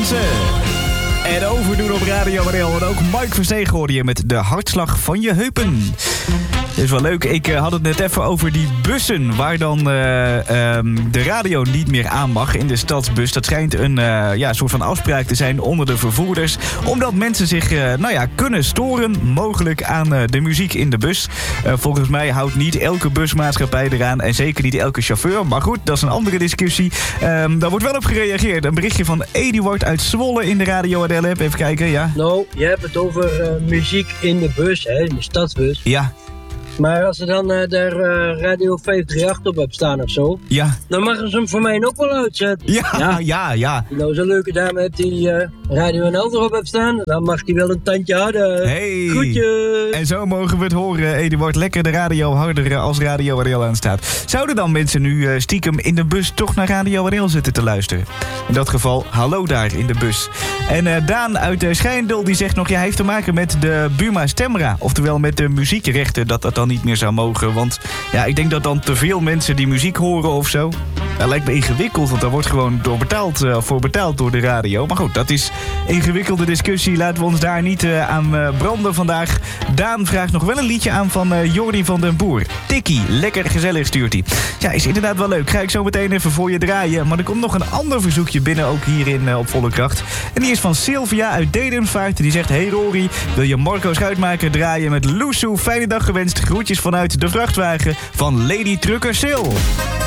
mensen. En overdoen op Radio Mario. En ook Mike Verstegen hoorde je met de hartslag van je heupen. Dat is wel leuk. Ik had het net even over die bussen waar dan de radio niet meer aan mag in de stadsbus. Dat schijnt een soort van afspraak te zijn onder de vervoerders. Omdat mensen zich kunnen storen mogelijk aan de muziek in de bus. Volgens mij houdt niet elke busmaatschappij eraan en zeker niet elke chauffeur. Maar goed, dat is een andere discussie. Daar wordt wel op gereageerd. Een berichtje van Eduard uit Zwolle in de Radio ADL-app. Even kijken, ja. Nou, je hebt het over muziek in de bus, hè, in de stadsbus. Ja. Maar als er dan daar Radio 538 op hebt staan of zo... Ja. Dan mogen ze hem voor mij ook wel uitzetten. Ja. Nou, zo'n leuke dame hebt die Radio NL erop hebt staan... dan mag die wel een tandje harder. Hey. Groetjes. En zo mogen we het horen, Eduard. Lekker de radio harder als Radio ADL aanstaat. Zouden dan mensen nu stiekem in de bus toch naar Radio ADL zitten te luisteren? In dat geval, hallo daar in de bus. En Daan uit Schijndel die zegt nog... hij heeft te maken met de Buma Stemra. Oftewel met de muziekrechten, dat dan niet meer zou mogen. Want ja, ik denk dat dan te veel mensen die muziek horen of zo. Dat lijkt me ingewikkeld, want daar wordt gewoon voor betaald door de radio. Maar goed, dat is een ingewikkelde discussie. Laten we ons daar niet aan branden vandaag. Daan vraagt nog wel een liedje aan van Jordi van den Boer. Tikkie, lekker gezellig stuurt hij. Ja, is inderdaad wel leuk. Ga ik zo meteen even voor je draaien. Maar er komt nog een ander verzoekje binnen, ook hierin op Volle Kracht. En die is van Sylvia uit Dedemsvaart. Die zegt, hey Rory, wil je Marco Schuitmaker draaien met Loesoe? Fijne dag gewenst. Groetjes vanuit de vrachtwagen van Lady Trucker Sil.